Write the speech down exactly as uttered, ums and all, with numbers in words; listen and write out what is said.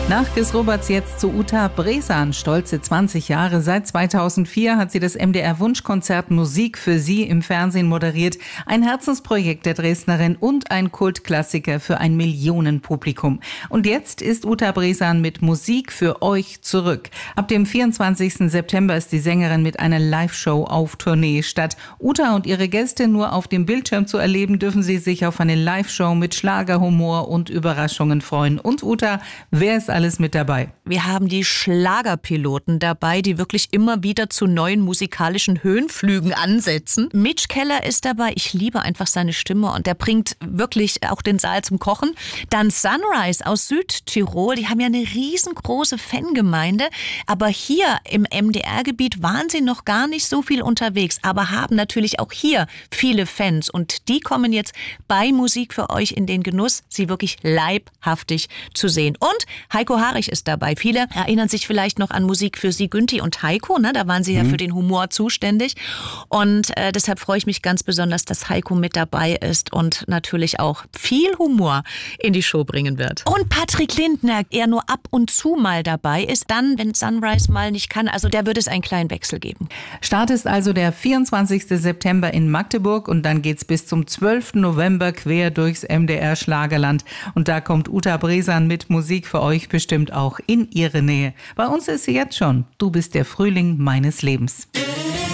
Nach Chris Roberts jetzt zu Uta Bresan. Stolze zwanzig Jahre. Seit zweitausendvier hat sie das M D R-Wunschkonzert Musik für Sie im Fernsehen moderiert. Ein Herzensprojekt der Dresdnerin und ein Kultklassiker für ein Millionenpublikum. Und jetzt ist Uta Bresan mit Musik für euch zurück. Ab dem vierundzwanzigsten September ist die Sängerin mit einer Live-Show auf Tournee. Statt Uta und ihre Gäste nur auf dem Bildschirm zu erleben, dürfen sie sich auf eine Live-Show mit Schlagerhumor und Überraschungen freuen. Und Uta, wer ist alles mit dabei? Wir haben die Schlagerpiloten dabei, die wirklich immer wieder zu neuen musikalischen Höhenflügen ansetzen. Mitch Keller ist dabei. Ich liebe einfach seine Stimme und der bringt wirklich auch den Saal zum Kochen. Dann Sunrise aus Südtirol. Die haben ja eine riesengroße Fangemeinde. Aber hier im M D R-Gebiet waren sie noch gar nicht so viel unterwegs, aber haben natürlich auch hier viele Fans. Und die kommen jetzt bei Musik für euch in den Genuss, sie wirklich leibhaftig zu sehen. Und Heiko Harich ist dabei. Viele erinnern sich vielleicht noch an Musik für Sie, Günthi und Heiko. Ne? Da waren sie mhm. ja für den Humor zuständig. Und äh, deshalb freue ich mich ganz besonders, dass Heiko mit dabei ist und natürlich auch viel Humor in die Show bringen wird. Und Patrick Lindner, er nur ab und zu mal dabei ist, dann, wenn Sunrise mal nicht kann. Also da wird es einen kleinen Wechsel geben. Start ist also der vierundzwanzigsten September in Magdeburg und dann geht's bis zum zwölften November quer durchs M D R-Schlagerland. Und da kommt Uta Bresan mit Musik für euch bestimmt auch in ihre Nähe. Bei uns ist sie jetzt schon. Du bist der Frühling meines Lebens.